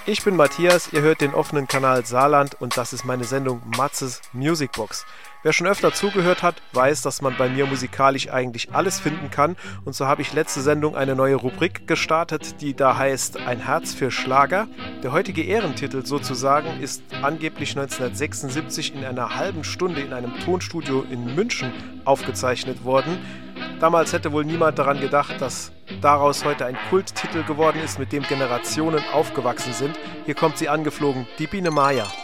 Ich bin Matthias, ihr hört den offenen Kanal Saarland und das ist meine Sendung Matzes Musicbox. Wer schon öfter zugehört hat, weiß, dass man bei mir musikalisch eigentlich alles finden kann und so habe ich letzte Sendung eine neue Rubrik gestartet, die da heißt Ein Herz für Schlager. Der heutige Ehrentitel sozusagen ist angeblich 1976 in einer halben Stunde in einem Tonstudio in München aufgezeichnet worden. Damals hätte wohl niemand daran gedacht, dass daraus heute ein Kulttitel geworden ist, mit dem Generationen aufgewachsen sind. Hier kommt sie angeflogen, die Biene Maya.